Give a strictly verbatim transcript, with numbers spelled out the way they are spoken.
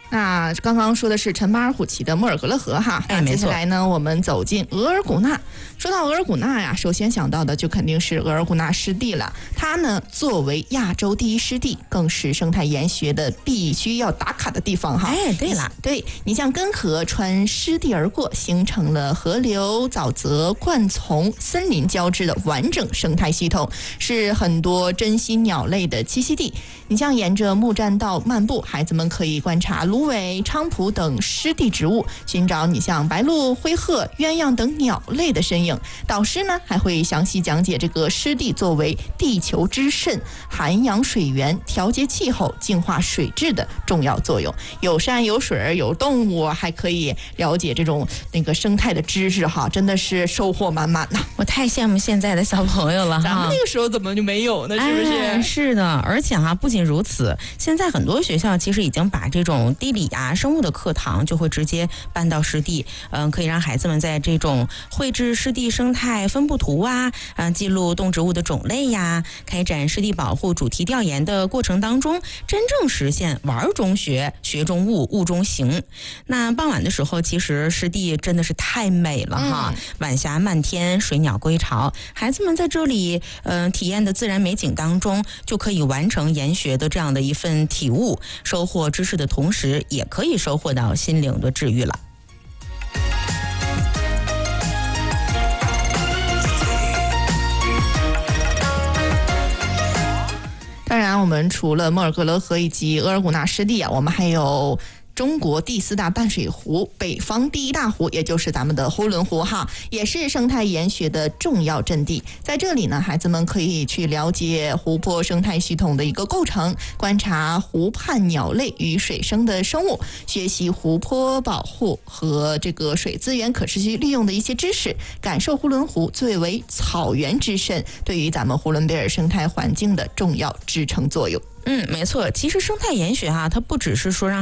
那刚刚说的是陈巴尔虎旗的莫尔格勒河哈， 哎， 接下来呢，我们走进额尔古纳。说到额尔古纳呀，首先想到的就肯定是额尔古纳湿地了。它呢，作为亚洲第一湿地，更是生态研学的必须要打卡的地方哈。 哎，对了， 对你像根河穿湿地而过，形成了河流、沼泽、灌丛、森林交织的完整生态系统，是很多珍稀鸟类的栖息地。你像沿着木栈道漫步，孩子们可以观察芦苇、菖蒲等湿地植物，寻找你像白鹭、灰鹤、鸳鸯等鸟类的身影。导师呢还会详细讲解这个湿地作为地球之肾，涵养水源、调节气候、净化水质的重要作用。有山有水有动物，还可以了解这种那个生态的知识哈，真的是收获满满呐！ 我太羡慕现在的小朋友了哈， 咱们那个时候怎么就没有呢？是不是？ 哎、是的，而且哈、啊，不仅如此，现在很多学校其实已经把这种地理啊、生物的课堂就会直接搬到湿地，嗯，可以让孩子们在这种绘制湿地生态分布图啊，啊，记录动植物的种类呀，开展湿地保护主题调研的过程当中，真正实现玩中学、学中物、物中行。那傍晚的时候，其实湿地真的是太美了哈，嗯、晚霞漫天，水鸟归巢，孩子们在这里，嗯、呃，体验的自然美景当中，就可以完成研学的这样的一份体悟，收获知识的同时，也可以收获到心灵的治愈了。 当然，我们除了莫尔格勒河以及额尔古纳湿地啊，我们还有中国第四大淡水湖，北方第一大湖，也就是咱们的呼伦湖哈，也是生态研学的重要阵地。在这里呢，孩子们可以去了解湖泊生态系统的一个构成，观察湖畔鸟类与水生的生物，学习湖泊保护和这个水资源可持续利用的一些知识，感受呼伦湖作为草原之肾对于咱们呼伦贝尔生态环境的重要支撑作用。 嗯，没错，其实生态研学哈、啊，它不只是说让